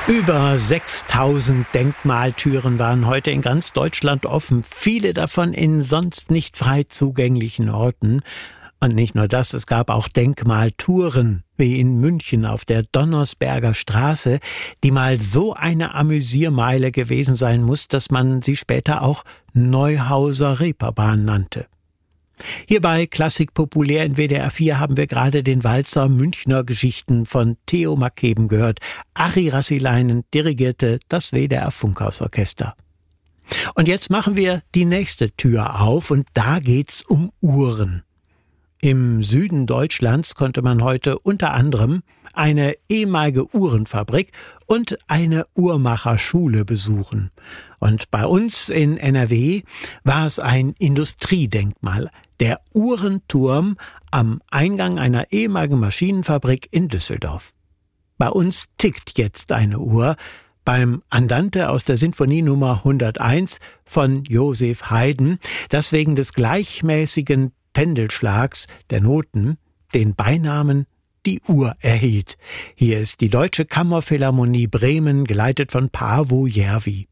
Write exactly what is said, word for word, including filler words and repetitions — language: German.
Über sechstausend Denkmaltüren waren heute in ganz Deutschland offen, viele davon in sonst nicht frei zugänglichen Orten. Und nicht nur das, es gab auch Denkmaltouren, wie in München auf der Donnersberger Straße, die mal so eine Amüsiermeile gewesen sein muss, dass man sie später auch Neuhauser Reeperbahn nannte. Hier bei Klassik populär in W D R vier haben wir gerade den Walzer Münchner Geschichten von Theo Mackeben gehört. Ari Rassileinen dirigierte das W D R Funkhausorchester. Und jetzt machen wir die nächste Tür auf und da geht's um Uhren. Im Süden Deutschlands konnte man heute unter anderem eine ehemalige Uhrenfabrik und eine Uhrmacherschule besuchen. Und bei uns in N R W war es ein Industriedenkmal, der Uhrenturm am Eingang einer ehemaligen Maschinenfabrik in Düsseldorf. Bei uns tickt jetzt eine Uhr beim Andante aus der Sinfonienummer hunderteins von Joseph Haydn, das wegen des gleichmäßigen Pendelschlags der Noten den Beinamen die Uhr erhielt. Hier ist die Deutsche Kammerphilharmonie Bremen, geleitet von Paavo Järvi.